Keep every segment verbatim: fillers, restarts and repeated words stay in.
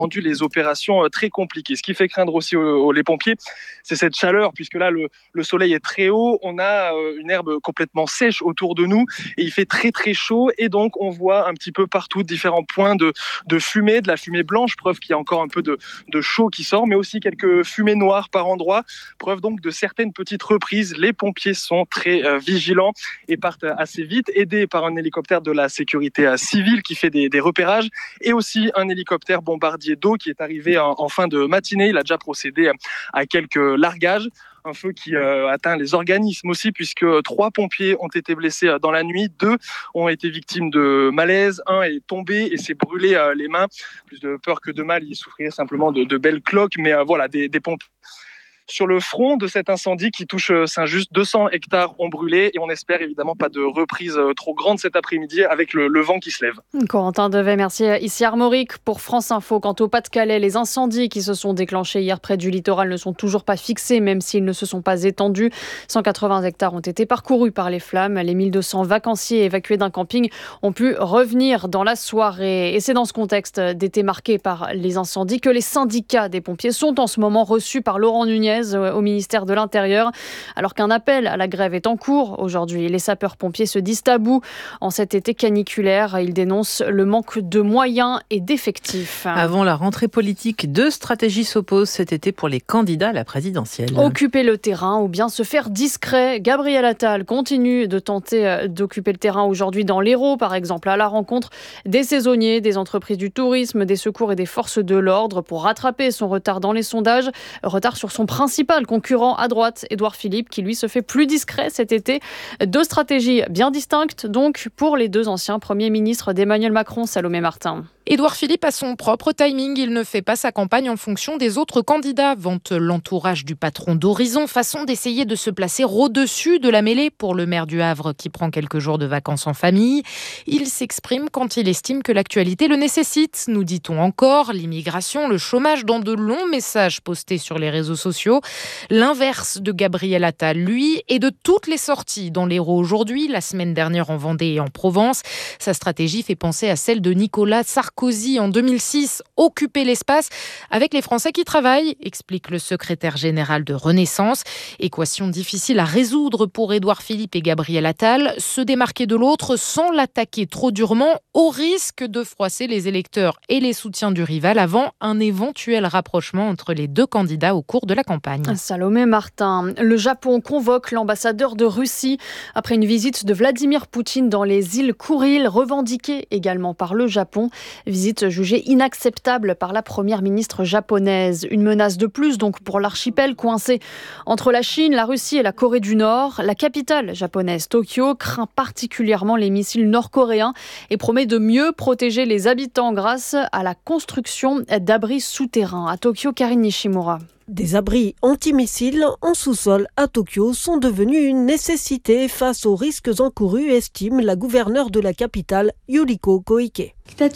rendu les opérations très compliquées. Ce qui fait craindre aussi aux, aux, les pompiers, c'est cette chaleur, puisque là, le, le soleil est très haut, on a une herbe complètement sèche autour de nous, et il fait très très chaud, et donc on voit un petit peu partout différents points de, de fumée, de la fumée blanche, preuve qu'il y a encore un peu de, de chaud qui sort, mais aussi quelques fumées noires par endroits, preuve donc de certaines petites reprises. Les pompiers sont très euh, vigilants et partent assez vite, aidés par un hélicoptère de la sécurité euh, civile qui fait des, des repérages, et aussi un hélicoptère bombardier d'eau qui est arrivé en, en fin de matinée. Il a déjà procédé à quelques largages. Un feu qui euh, atteint les organismes aussi, puisque trois pompiers ont été blessés dans la nuit, deux ont été victimes de malaise, un est tombé et s'est brûlé euh, les mains. Plus de peur que de mal, il souffrirait simplement de, de belles cloques, mais euh, voilà, des, des pompiers. Sur le front de cet incendie qui touche Saint-Just, deux cents hectares ont brûlé et on espère évidemment pas de reprise trop grande cet après-midi avec le, le vent qui se lève. Corentin Devet, merci. Ici Armorique pour France Info. Quant au Pas-de-Calais, les incendies qui se sont déclenchés hier près du littoral ne sont toujours pas fixés, même s'ils ne se sont pas étendus. cent quatre-vingts hectares ont été parcourus par les flammes. Les mille deux cents vacanciers évacués d'un camping ont pu revenir dans la soirée. Et c'est dans ce contexte d'été marqué par les incendies que les syndicats des pompiers sont en ce moment reçus par Laurent Nunez au ministère de l'Intérieur. Alors qu'un appel à la grève est en cours aujourd'hui, les sapeurs-pompiers se disent à bout en cet été caniculaire. Ils dénoncent le manque de moyens et d'effectifs. Avant la rentrée politique, deux stratégies s'opposent cet été pour les candidats à la présidentielle. Occuper le terrain ou bien se faire discret. Gabriel Attal continue de tenter d'occuper le terrain aujourd'hui dans l'Hérault, par exemple, à la rencontre des saisonniers, des entreprises du tourisme, des secours et des forces de l'ordre pour rattraper son retard dans les sondages. Retard sur son principal concurrent à droite, Édouard Philippe, qui lui se fait plus discret cet été. Deux stratégies bien distinctes, donc, pour les deux anciens premiers ministres d'Emmanuel Macron, Salomé Martin. Édouard Philippe a son propre timing. Il ne fait pas sa campagne en fonction des autres candidats, vante l'entourage du patron d'Horizon, façon d'essayer de se placer au-dessus de la mêlée pour le maire du Havre qui prend quelques jours de vacances en famille. Il s'exprime quand il estime que l'actualité le nécessite, nous dit-on encore. L'immigration, le chômage dans de longs messages postés sur les réseaux sociaux. L'inverse de Gabriel Attal, lui, et de toutes les sorties dans l'Hérault aujourd'hui, la semaine dernière en Vendée et en Provence. Sa stratégie fait penser à celle de Nicolas Sarkozy en deux mille six, occuper l'espace avec les Français qui travaillent, explique le secrétaire général de Renaissance. Équation difficile à résoudre pour Édouard Philippe et Gabriel Attal, se démarquer de l'autre sans l'attaquer trop durement, au risque de froisser les électeurs et les soutiens du rival avant un éventuel rapprochement entre les deux candidats au cours de la campagne. Salomé Martin. Le Japon convoque l'ambassadeur de Russie après une visite de Vladimir Poutine dans les îles Kouril, revendiquée également par le Japon. Visite jugée inacceptable par la première ministre japonaise. Une menace de plus donc pour l'archipel coincé entre la Chine, la Russie et la Corée du Nord. La capitale japonaise, Tokyo, craint particulièrement les missiles nord-coréens et promet de mieux protéger les habitants grâce à la construction d'abris souterrains. À Tokyo, Karine Nishimura. Des abris antimissiles en sous-sol à Tokyo sont devenus une nécessité face aux risques encourus, estime la gouverneure de la capitale, Yuriko Koike.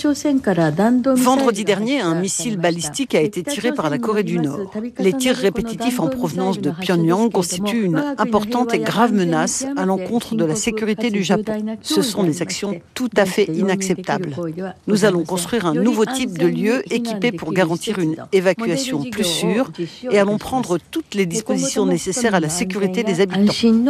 Vendredi dernier, un missile balistique a été tiré par la Corée du Nord. Les tirs répétitifs en provenance de Pyongyang constituent une importante et grave menace à l'encontre de la sécurité du Japon. Ce sont des actions tout à fait inacceptables. Nous allons construire un nouveau type de lieu équipé pour garantir une évacuation plus sûre et allons prendre toutes les dispositions nécessaires à la sécurité des habitants.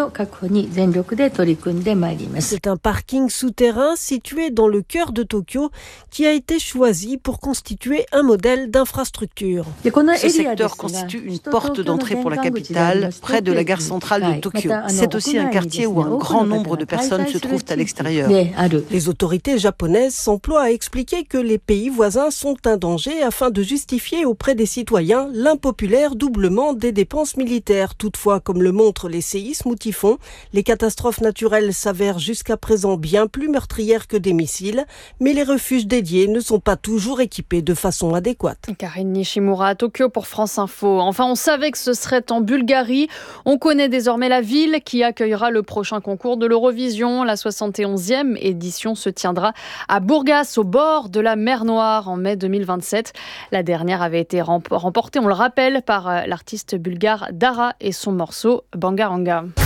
C'est un parking souterrain situé dans le cœur de Tokyo qui a été choisi pour constituer un modèle d'infrastructure. Ce secteur constitue une porte d'entrée pour la capitale, près de la gare centrale de Tokyo. C'est aussi un quartier où un grand nombre de personnes se trouvent à l'extérieur. Les autorités japonaises s'emploient à expliquer que les pays voisins sont un danger afin de justifier auprès des citoyens l'impopulaire doublement des dépenses militaires. Toutefois, comme le montrent les séismes ou typhons, les catastrophes naturelles s'avèrent jusqu'à présent bien plus meurtrières que des missiles, mais les refuges dédiés ne sont pas toujours équipés de façon adéquate. Karine Nishimura à Tokyo pour France Info. Enfin, on savait que ce serait en Bulgarie. On connaît désormais la ville qui accueillera le prochain concours de l'Eurovision. La soixante et onzième édition se tiendra à Burgas, au bord de la mer Noire, en mai deux mille vingt-sept. La dernière avait été remportée, on le rappelle, par l'artiste bulgare Dara et son morceau Bangaranga.